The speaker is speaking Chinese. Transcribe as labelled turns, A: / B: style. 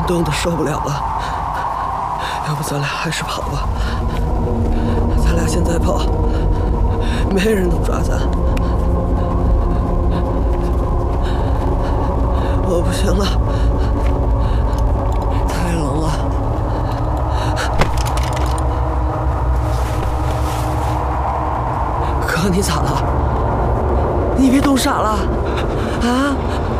A: 冻得受不了了，要不咱俩还是跑吧。咱俩现在跑，没人能抓咱。我不行了，太冷了。哥，你咋了？你别冻傻了，啊？